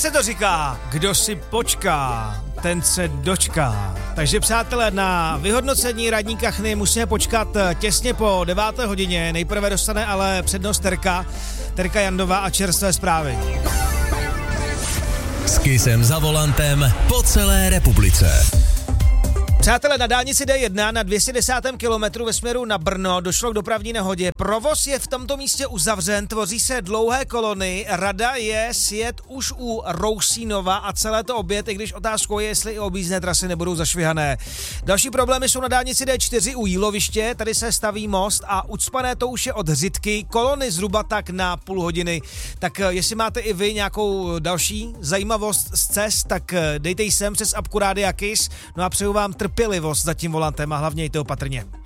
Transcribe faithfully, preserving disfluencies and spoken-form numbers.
se to říká? Kdo si počká, ten se dočká. Takže přátelé, na vyhodnocení radní kachny musíme počkat těsně po deváté hodině. Nejprve dostane ale přednost Terka, Terka Jandová a čerstvé zprávy. S Kissem za volantem po celé republice. Přátelé, na dálnici D jedna na dvě stě desátém kilometru ve směru na Brno došlo k dopravní nehodě. Provoz je v tomto místě uzavřen, tvoří se dlouhé kolony. Rada je sjet už u Rousínova a celé to obět, i když otázkou je, jestli i objízdné trasy nebudou zašvihané. Další problémy jsou na dálnici D čtyři u Jíloviště, tady se staví most a ucpané to už je od Řitky, kolony zhruba tak na půl hodiny. Tak jestli máte i vy nějakou další zajímavost z cest, tak dejte ji sem přes apku Rádia Kiss. No a přeju vám trpělivost za tím volantem a hlavně jděte opatrně.